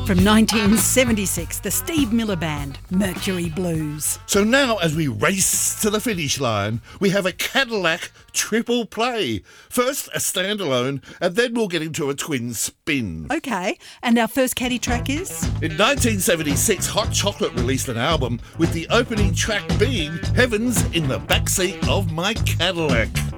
From 1976, the Steve Miller Band, Mercury Blues. So now, as we race to the finish line, we have a Cadillac triple play. First a standalone, and then we'll get into a twin spin. Okay, and our first caddy track is? In 1976, Hot Chocolate released an album with the opening track being Heaven's in the Backseat of My Cadillac.